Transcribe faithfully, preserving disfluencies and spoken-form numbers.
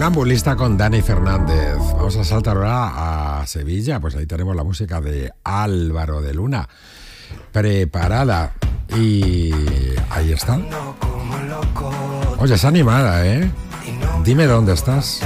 Funambulista con Dani Fernández. Vamos a saltar ahora a Sevilla, pues ahí tenemos la música de Álvaro de Luna preparada y ahí está. Oye, es animada, ¿eh? Dime dónde estás.